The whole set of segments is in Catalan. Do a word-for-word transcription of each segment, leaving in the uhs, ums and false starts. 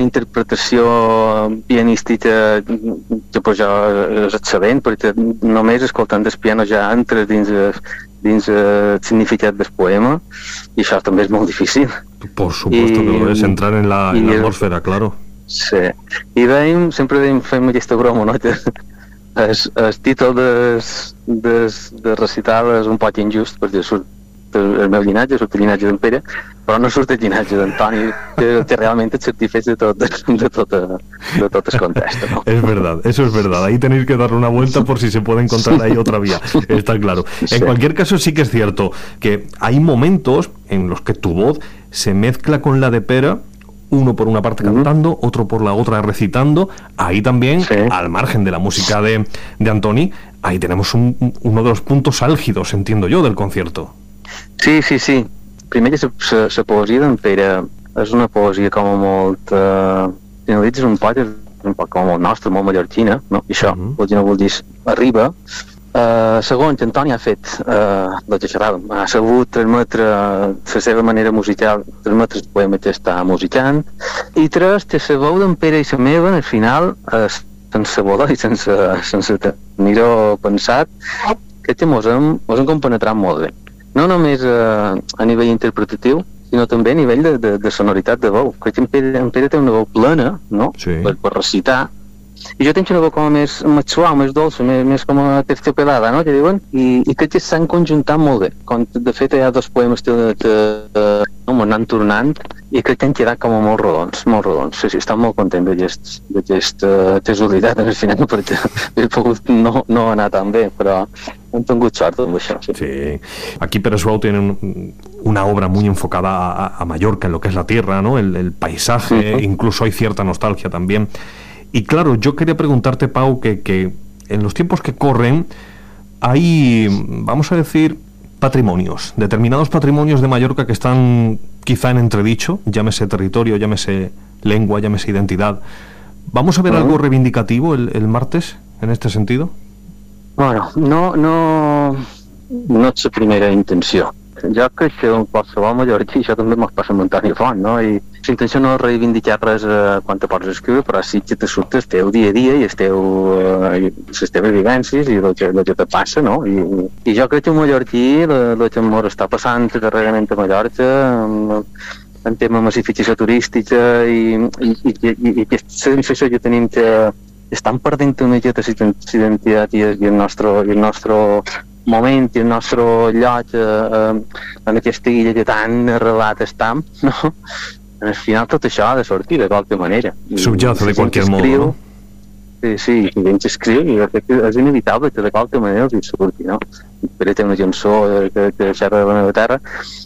interpretació pianística que pues, jo és excel·lent, perquè només escoltant el piano ja entres dins, dins el significat del poema, i això també és molt difícil. Por supuesto y, que lo es, entrar en la, en la atmósfera, claro. Sí, i dèiem, sempre dèiem, fem aquesta broma, no? Que el, el títol des, des, de recital és un poc injust, perquè surt el meu llinatge, surt el llinatge d'en Pere, però no surt el llinatge d'Antoni, que, que realment et certifica de tot, de, de, tot, de tot el contexto, ¿no? Es verdad, eso es verdad. Ahí tenéis que darle una vuelta por si se puede encontrar ahí otra vía, está claro. Sí. En cualquier caso, sí que es cierto que hay momentos en los que tu voz se mezcla con la de Pere, uno por una parte cantando, uh-huh. otro por la otra recitando. Ahí también, sí. al margen de la música de, de Antoni, ahí tenemos un, uno de los puntos álgidos, entiendo yo, del concierto. Sí, sí, sí. Primer, la poesia d'en Pere és una poesia com a molt... Eh, finalitza un poc, un poc com a molt nostra, molt mallorquina, no? I això, uh-huh. vol dir, no vol dir, arriba. Uh, segon, que Antoni ha fet uh, el que xerràvem, ha sabut transmetre la seva manera musical, transmetre el poema que està musicant. I tres, que la veu d'en Pere i la meva, al final, uh, sense voler i sense, sense tenir-ho pensat, crec que mos hem, mos hem compenetrat molt bé. No només uh, a nivell interpretatiu, sinó també a nivell de, de, de sonoritat de veu. Crec que en Pere, en Pere té una veu plena, no? Sí. Per, per recitar, i jo tinc una veu com a més, més suau, més dolça, més, més com a terciopelada, no?, que diuen, i, i crec que s'han conjuntat molt bé. Com, de fet, hi ha dos poemes que, que, que no, m'han tornant, i crec que han quedat com a molt rodons, molt rodons. Sí, sí, estic molt content d'aquesta tesoritat en el final, perquè he pogut no, no anar tan bé, però hem tingut sort amb això. Sí. Sí. Aquí Pere Suau tiene un, una obra muy enfocada a, a Mallorca, en lo que es la tierra, ¿no?, el, el paisaje, uh-huh. incluso hay cierta nostalgia también. Y claro, yo quería preguntarte, Pau, que, que en los tiempos que corren hay, vamos a decir, patrimonios, determinados patrimonios de Mallorca que están quizá en entredicho, llámese territorio, llámese lengua, llámese identidad. ¿Vamos a ver uh-huh. algo reivindicativo el, el martes en este sentido? Bueno, no, no, no és la primera intenció. Jo crec que en qualsevol mallorquí això també mos passa amb Antoni Font, no? I la intenció no és reivindicar res eh, quan te pots escriure, però sí que te surt el teu dia a dia i el teu, eh, les teves vivències i el que, el que te passa, no? I, i jo crec que en mallorquí el que ens està passant darrerament a Mallorca en, en tema de massificació turística i, i, i, i, i aquesta sensació que tenim que estan perdent una miqueta la identitat i el nostre, i el nostre moment i el nostre lloc eh, en aquesta illa que tan arrelat estam, no? Al final tot això ha de sortir de qualque manera. Subyace de qualsevol modo, no? Sí, sí, i gent escriu i és inevitable que de qualque manera els hi surti, no? Per té una cançó que, que xerra de la meva terra,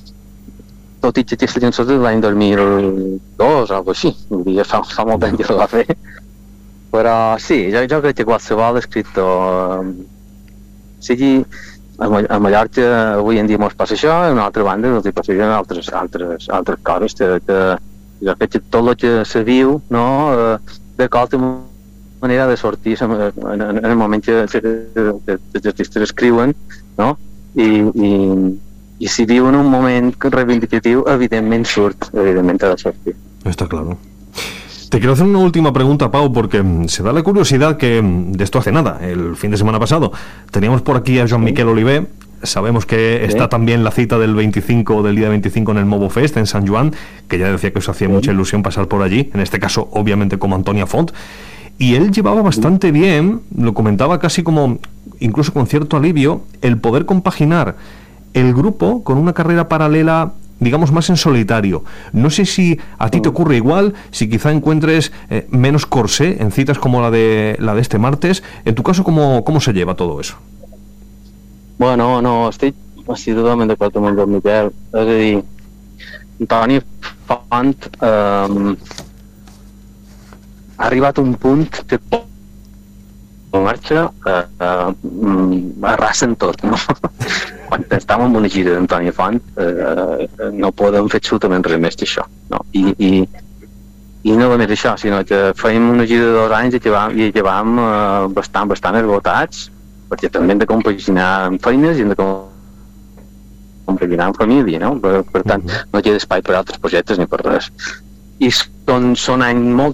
tot i que aquesta cançó és de l'any dos mil dos o alguna cosa així, vull dir, fa, fa molt temps que la va fer. Però sí, jo, jo crec que qualsevol escriptor sigui a Mallorca avui en dia mos passa això, i a una altra banda els hi passaran altres, altres, altres coses que, que jo crec que tot el que se viu, no, de qualsevol manera de sortir en, en, en el moment que, que, que els artistes escriuen, no? I, i, i si viuen un moment reivindicatiu, evidentment surt, evidentment ha de sortir. Está claro. Te quiero hacer una última pregunta, Pau, porque se da la curiosidad que de esto hace nada, el fin de semana pasado, teníamos por aquí a Joan Miquel Oliver, sabemos que ¿Sí? está también la cita del veinticinco, del día veinticinco en el Movo Fest, en San Juan, que ya decía que os hacía ¿Sí? mucha ilusión pasar por allí, en este caso, obviamente, como Antonia Font, y él llevaba bastante bien, lo comentaba casi como, incluso con cierto alivio, el poder compaginar el grupo con una carrera paralela, digamos, más en solitario. No sé si a ti te ocurre igual, si quizá encuentres eh, menos corsé en citas como la de la de este martes. En tu caso, ¿cómo, cómo se lleva todo eso? Bueno, no, estic, estic totalment d'acord amb el Miquel. És a dir, Antoni Font eh, ha arribat a un punt que la marxa eh, eh, arrasen tot, no? Quan estem en una gira d'Antoni Font eh, no podem fer absolutament res més que això, no? I, i, i no només això, sinó que fèiem una gira de dos anys i acabàvem, i acabàvem eh, bastant, bastant esgotats, perquè també hem de compaginar amb feines i hem de compaginar amb família, no? Per, per tant, no queda espai per altres projectes ni per res. i són, són anys molt